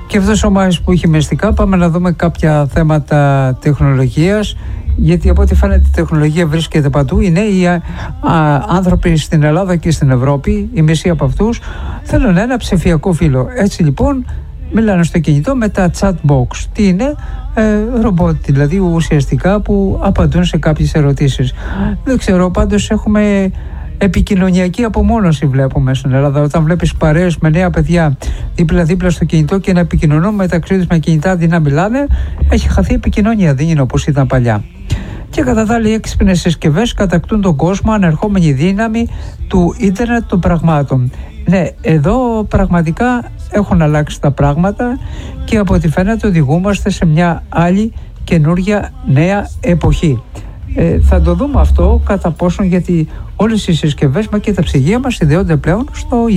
Και αυτός ο Μάχης που είχε μυστικά, πάμε να δούμε κάποια θέματα τεχνολογίας, γιατί από ό,τι φαίνεται η τεχνολογία βρίσκεται παντού. Οι νέοι άνθρωποι στην Ελλάδα και στην Ευρώπη, οι μισοί από αυτούς, θέλουν ένα ψηφιακό φίλο. Έτσι λοιπόν μιλάνε στο κινητό με τα chat box. Τι είναι? Ρομπότ, δηλαδή ουσιαστικά που απαντούν σε κάποιες ερωτήσεις. Δεν ξέρω, πάντως έχουμε επικοινωνιακή απομόνωση, βλέπουμε στην Ελλάδα. Όταν βλέπεις παρέες με νέα παιδιά δίπλα-δίπλα στο κινητό και να επικοινωνούν μεταξύ τους με κινητά αντί να μιλάνε, έχει χαθεί η επικοινωνία, δεν είναι όπως ήταν παλιά. Και κατά τα άλλα, οι έξυπνες συσκευές κατακτούν τον κόσμο, ανερχόμενη δύναμη του ίντερνετ των πραγμάτων. Ναι, εδώ πραγματικά έχουν αλλάξει τα πράγματα και από ό,τι φαίνεται οδηγούμαστε σε μια άλλη καινούρια νέα εποχή. Θα το δούμε αυτό κατά πόσον, γιατί όλες οι συσκευές μας και τα ψυγεία μας συνδέονται πλέον στο